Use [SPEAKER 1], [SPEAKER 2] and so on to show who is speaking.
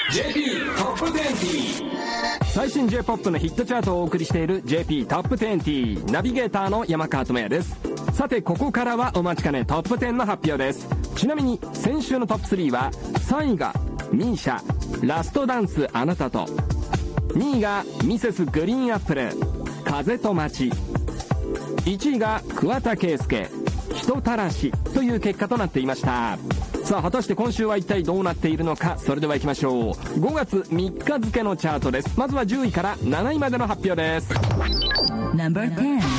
[SPEAKER 1] JP トップ20。
[SPEAKER 2] 最新 J-POP のヒットチャートをお送りしている JP トップ20。ナビゲーターの山川智也です。さて、ここからはお待ちかねトップ10の発表です。ちなみに先週のトップ3は、3位が MISIA ラストダンスあなたと、2位がミセスグリーンアップル風と街、1位が桑田佳祐人たらしという結果となっていました。さあ、果たして今週は一体どうなっているのか。それでは行きましょう。5月3日付のチャートです。まずは10位から7位までの発表です。
[SPEAKER 3] Number 10